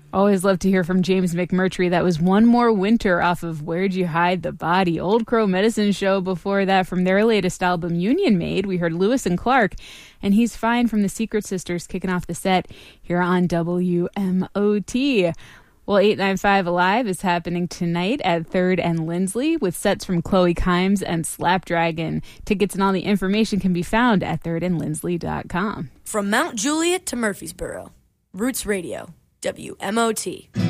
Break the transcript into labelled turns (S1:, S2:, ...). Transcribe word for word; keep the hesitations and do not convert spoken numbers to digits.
S1: Always love to hear from James McMurtry. That was One More Winter off of Where'd You Hide the Body? Old Crow Medicine Show. Before that, from their latest album, Union Made, we heard Lewis and Clark, and He's Fine from the Secret Sisters kicking off the set here on W M O T. Well, eight ninety-five Alive is happening tonight at third and Lindsley with sets from Chloe Kimes and Slapdragon. Tickets and all the information can be found at third and lindsley dot com.
S2: From Mount Juliet to Murfreesboro, Roots Radio, W M O T.